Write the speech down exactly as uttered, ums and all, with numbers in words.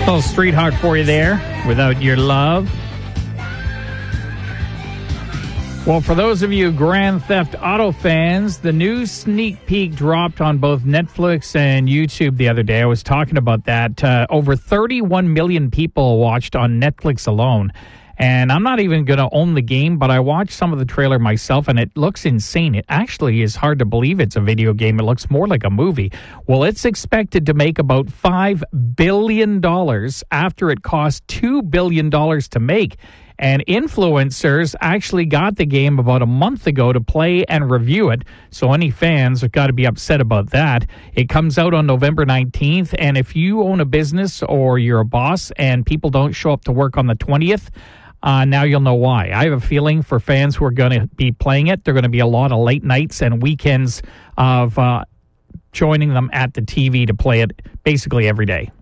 little Street Heart for you there, Without Your Love. Well, for those of you Grand Theft Auto fans, the new sneak peek dropped on both Netflix and YouTube the other day. I was talking about that. Uh, over thirty-one million people watched on Netflix alone. And I'm not even going to own the game, but I watched some of the trailer myself, and it looks insane. It actually is hard to believe it's a video game. It looks more like a movie. Well, it's expected to make about five billion dollars after it cost two billion dollars to make. And influencers actually got the game about a month ago to play and review it. So any fans have got to be upset about that. It comes out on November nineteenth. And if you own a business or you're a boss and people don't show up to work on the twentieth, uh, now you'll know why. I have a feeling for fans who are going to be playing it, there are going to be a lot of late nights and weekends of uh, joining them at the T V to play it basically every day.